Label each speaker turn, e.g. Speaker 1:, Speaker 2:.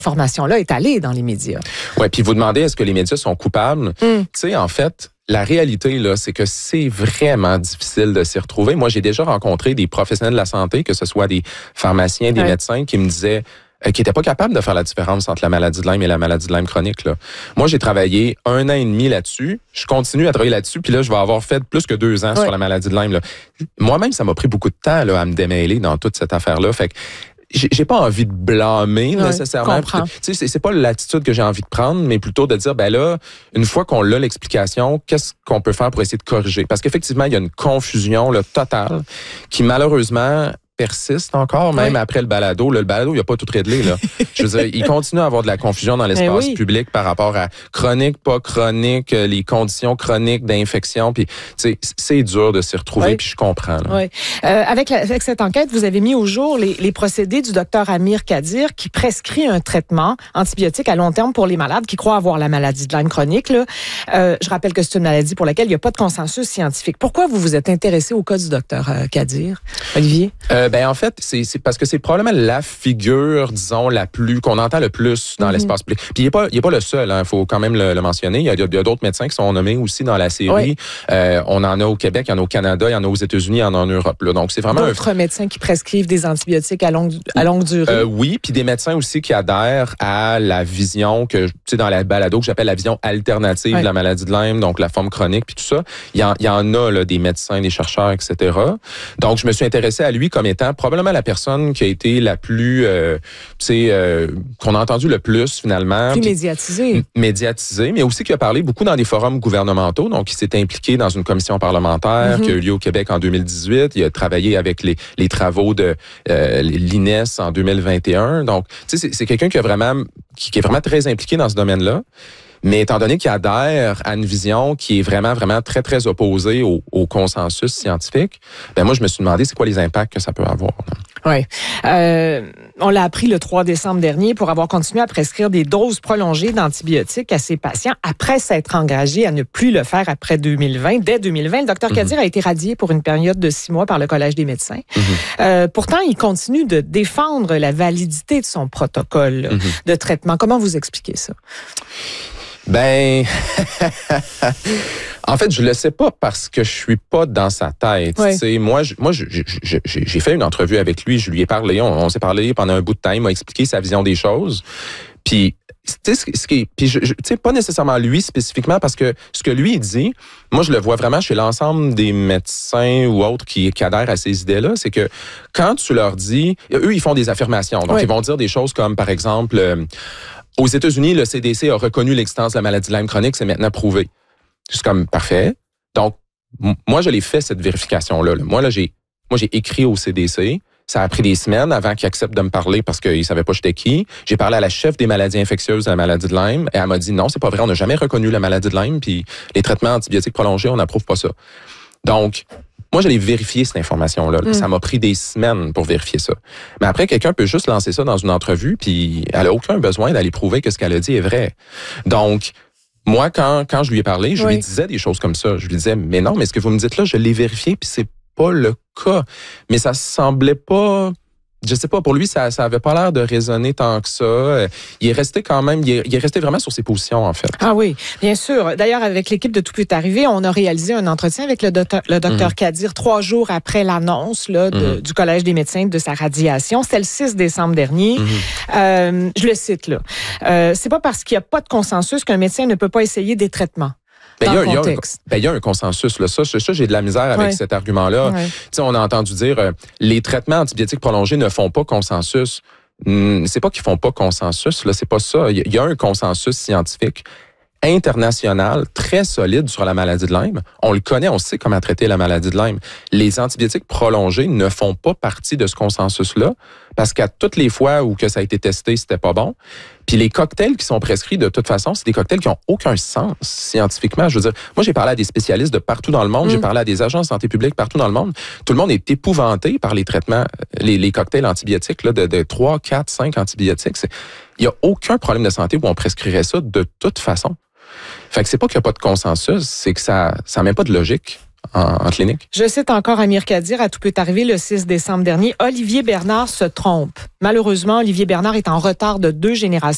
Speaker 1: information-là est allée dans les médias.
Speaker 2: Oui, puis vous demandez est-ce que les médias sont coupables? Tu sais, en fait, la réalité, là, c'est que c'est vraiment difficile de s'y retrouver. Moi, j'ai déjà rencontré des professionnels de la santé, que ce soit des pharmaciens, des médecins, qui me disaient qui n'étaient pas capables de faire la différence entre la maladie de Lyme et la maladie de Lyme chronique. Là. Moi, j'ai travaillé 1 an et demi là-dessus. Je continue à travailler là-dessus, puis là, je vais avoir fait plus que 2 ans sur la maladie de Lyme. Là. Moi-même, ça m'a pris beaucoup de temps là, à me démêler dans toute cette affaire-là. Fait que j'ai pas envie de blâmer nécessairement. Tu sais, c'est pas l'attitude que j'ai envie de prendre, mais plutôt de dire, ben là, une fois qu'on a l'explication, qu'est-ce qu'on peut faire pour essayer de corriger? Parce qu'effectivement, il y a une confusion là, totale qui, malheureusement, persiste encore, même après le balado. Le balado, il n'a pas tout réglé. Là. Je veux dire, il continue à avoir de la confusion dans l'espace public par rapport à chronique, pas chronique, les conditions chroniques d'infection. Puis, tu sais, c'est dur de s'y retrouver, puis je comprends. Là.
Speaker 1: Avec cette enquête, vous avez mis au jour les procédés du docteur Amir Kadir qui prescrit un traitement antibiotique à long terme pour les malades qui croient avoir la maladie de Lyme chronique. Là. Je rappelle que c'est une maladie pour laquelle il n'y a pas de consensus scientifique. Pourquoi vous vous êtes intéressé au cas du docteur Kadir, Olivier?
Speaker 2: Ben en fait, c'est parce que c'est probablement la figure, disons, la plus qu'on entend le plus dans l'espace public. Puis il est pas le seul, hein, faut quand même le mentionner. Il y a d'autres médecins qui sont nommés aussi dans la série. On en a au Québec, il y en a au Canada, il y en a aux États-Unis, il y en a en Europe. Là. Donc c'est vraiment
Speaker 1: d'autres médecins qui prescrivent des antibiotiques à longue durée.
Speaker 2: Oui, puis des médecins aussi qui adhèrent à la vision que tu sais dans la balado que j'appelle la vision alternative de la maladie de Lyme, donc la forme chronique puis tout ça. Il y en a là, des médecins, des chercheurs, etc. Donc je me suis intéressé à lui comme étant probablement la personne qui a été la plus, qu'on a entendu le plus finalement.
Speaker 1: Plus médiatisée.
Speaker 2: Médiatisée, mais aussi qui a parlé beaucoup dans des forums gouvernementaux. Donc, il s'est impliqué dans une commission parlementaire qui a eu lieu au Québec en 2018. Il a travaillé avec les travaux de l'INES en 2021. Donc, tu sais, c'est quelqu'un qui est vraiment très impliqué dans ce domaine-là. Mais étant donné qu'il adhère à une vision qui est vraiment, vraiment très, très opposée au consensus scientifique, ben moi, je me suis demandé c'est quoi les impacts que ça peut avoir.
Speaker 1: Oui. On l'a appris le 3 décembre dernier pour avoir continué à prescrire des doses prolongées d'antibiotiques à ses patients après s'être engagé à ne plus le faire après 2020. Dès 2020, le docteur Kadir a été radié pour une période de 6 mois par le Collège des médecins. Pourtant, il continue de défendre la validité de son protocole de traitement. Comment vous expliquez ça?
Speaker 2: Ben, en fait, je le sais pas parce que je suis pas dans sa tête. Ouais. Moi, j'ai fait une entrevue avec lui, je lui ai parlé, on s'est parlé pendant un bout de temps, il m'a expliqué sa vision des choses. Puis, tu sais, pas nécessairement lui spécifiquement, parce que ce que lui dit, moi, je le vois vraiment chez l'ensemble des médecins ou autres qui adhèrent à ces idées-là, c'est que quand tu leur dis, eux, ils font des affirmations. Donc, ils vont dire des choses comme, par exemple, aux États-Unis, le CDC a reconnu l'existence de la maladie de Lyme chronique, c'est maintenant prouvé. C'est comme parfait. Donc, moi, je l'ai fait, cette vérification-là. Moi, j'ai écrit au CDC. Ça a pris des semaines avant qu'ils acceptent de me parler parce qu'ils ne savaient pas j'étais qui. J'ai parlé à la chef des maladies infectieuses de la maladie de Lyme et elle m'a dit non, c'est pas vrai, on n'a jamais reconnu la maladie de Lyme, puis les traitements antibiotiques prolongés, on n'approuve pas ça. Donc, moi, j'allais vérifier cette information-là. Ça m'a pris des semaines pour vérifier ça. Mais après, quelqu'un peut juste lancer ça dans une entrevue, puis elle n'a aucun besoin d'aller prouver que ce qu'elle a dit est vrai. Donc, moi, quand je lui ai parlé, je lui disais des choses comme ça. Je lui disais, mais non, mais ce que vous me dites là, je l'ai vérifié, puis c'est pas le cas. Mais ça semblait pas... Je sais pas, pour lui, ça avait pas l'air de résonner tant que ça. Il est resté quand même, il est resté vraiment sur ses positions, en fait.
Speaker 1: Ah oui, bien sûr. D'ailleurs, avec l'équipe de Tout peut arriver, on a réalisé un entretien avec le docteur Kadir 3 jours après l'annonce du Collège des médecins de sa radiation. C'était le 6 décembre dernier. Je le cite là. C'est pas parce qu'il n'y a pas de consensus qu'un médecin ne peut pas essayer des traitements. Il
Speaker 2: y a un consensus. Là. Ça, j'ai de la misère avec cet argument-là. On a entendu dire les traitements antibiotiques prolongés ne font pas consensus. C'est pas qu'ils font pas consensus, là, c'est pas ça. Il y a un consensus scientifique international très solide sur la maladie de Lyme. On le connaît, on sait comment traiter la maladie de Lyme. Les antibiotiques prolongés ne font pas partie de ce consensus-là parce qu'à toutes les fois où que ça a été testé, c'était pas bon. Puis les cocktails qui sont prescrits, de toute façon, c'est des cocktails qui ont aucun sens scientifiquement. Je veux dire, moi, j'ai parlé à des spécialistes de partout dans le monde, j'ai parlé à des agents de santé publique partout dans le monde. Tout le monde est épouvanté par les traitements, les cocktails antibiotiques là, de 3, 4, 5 antibiotiques. Il n'y a aucun problème de santé où on prescrirait ça de toute façon. Fait que c'est pas qu'il n'y a pas de consensus, c'est que ça n'a même pas de logique en clinique.
Speaker 1: Je cite encore Amir Kadir à Tout peut arriver le 6 décembre dernier. Olivier Bernard se trompe. Malheureusement, Olivier Bernard est en retard de 2 générations.